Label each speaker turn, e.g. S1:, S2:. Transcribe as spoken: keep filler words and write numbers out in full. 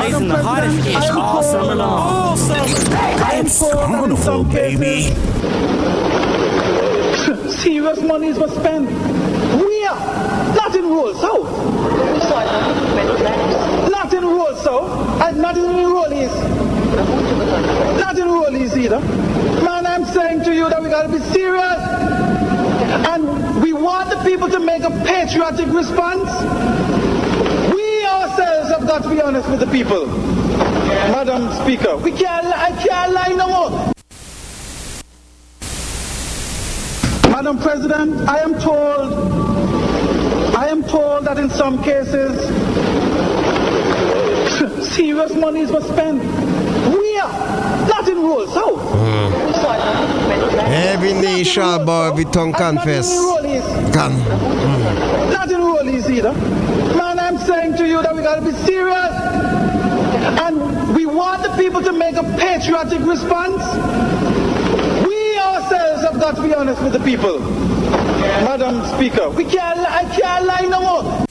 S1: blazing the hottest ish all summer long. All summer.
S2: It's carnival, baby.
S3: Serious monies were spent. Where? Not in Roll South. Not in Roll South. And not in Roll East. Not in Roll East either. Man, I'm saying to you that we gotta be serious. And we want the people to make a patriotic response. We ourselves have got to be honest with the people. Madam Speaker, we can't, I can't lie no more. Madam President, I am told, I am told that in some cases, serious monies were spent. Where? Not in Roll South.
S4: Mm. Every knee shall bow, every tongue confess. Can.
S3: Mm. Not in Roll East either. Man, I'm saying to you that we gotta be serious. And we want the people to make a patriotic response. We ourselves have got to be honest with the people. Madam Speaker, we can't, I can't lie no more.